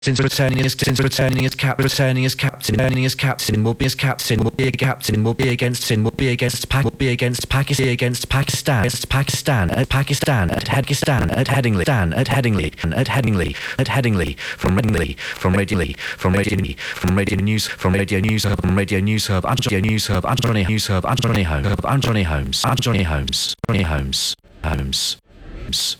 Since returning as captain, will be as captain, will be a captain, will be against sin, will be against Pakistan, at Headingley, from Radio News Hub, Anthony Holmes.